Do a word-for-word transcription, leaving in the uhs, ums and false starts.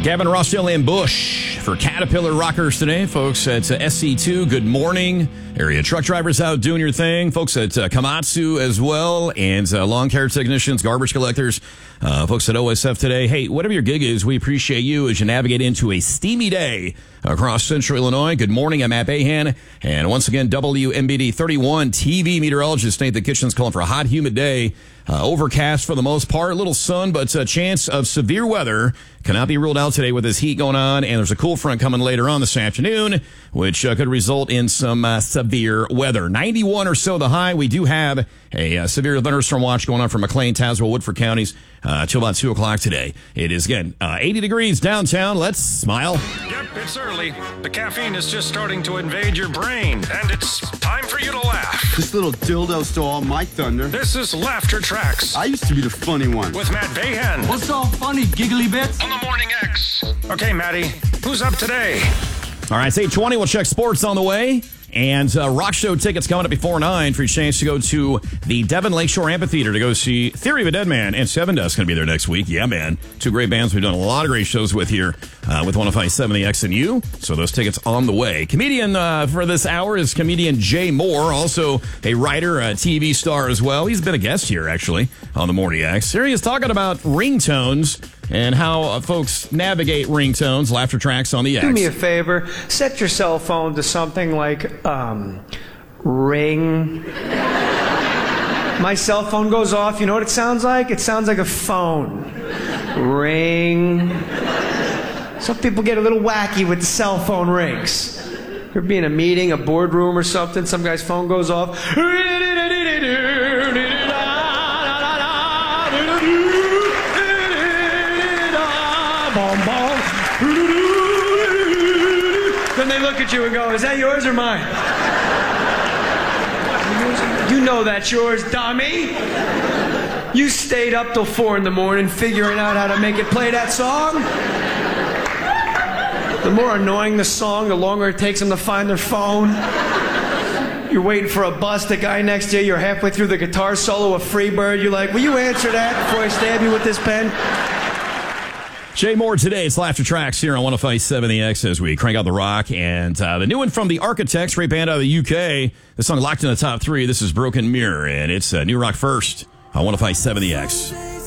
Gavin Rossdale and Bush for Caterpillar Rockers today. Folks at uh, S C two, good morning. Area truck drivers out doing your thing. Folks at uh, Komatsu as well. And uh, lawn care technicians, garbage collectors. Uh, folks at O S F today. Hey, whatever your gig is, we appreciate you as you navigate into a steamy day across central Illinois. Good morning. I'm Matt Bahan. And once again, W M B D thirty-one T V meteorologist Nathan Kitchen's calling for a hot, humid day. Uh, overcast for the most part, little sun, but a chance of severe weather cannot be ruled out today with this heat going on. And there's a cool front coming later on this afternoon, which uh, could result in some uh, severe weather. ninety-one or so the high. We do have a uh, severe thunderstorm watch going on for McLean, Tazewell, Woodford counties uh, till about two o'clock today. It is, again, uh, eighty degrees downtown. Let's smile. Yep, it's early. The caffeine is just starting to invade your brain, and it's time for you to laugh. This little dildo stole all my thunder. This is Laughter Tracks. I used to be the funny one. With Matt Bahan. What's all funny, giggly bits? On the Morning X. Okay, Matty, who's up today? All right, it's eight twenty. We'll check sports on the way. And uh, Rock Show tickets coming up before nine for your chance to go to the Devon Lakeshore Amphitheater to go see Theory of a Dead Man. And Seven Dust going to be there next week. Yeah, man. Two great bands we've done a lot of great shows with here uh, with one oh five seven The X and U. So those tickets on the way. Comedian uh, for this hour is comedian Jay Moore, also a writer, a T V star as well. He's been a guest here, actually, on the Morning X. Here he is talking about ringtones and how uh, folks navigate ringtones, laughter tracks on the X. Do me a favor, set your cell phone to something like um, ring. My cell phone goes off, you know what it sounds like? It sounds like a phone. Ring. Some people get a little wacky with the cell phone rings. You'll be in a meeting, a boardroom or something, some guy's phone goes off. Then they look at you and go, is that yours or mine? You know that's yours, dummy. You stayed up till four in the morning figuring out how to make it play that song. The more annoying the song, the longer it takes them to find their phone. You're waiting for a bus, the guy next to you, you're halfway through the guitar solo of Freebird. You're like, will you answer that before I stab you with this pen? Jay Moore today. It's Laughter Tracks here on one oh five seven The X as we crank out the rock. And uh, the new one from the Architects, great band out of the U K. The song locked in the top three. This is Broken Mirror, and it's uh, New Rock First on one oh five seven The X.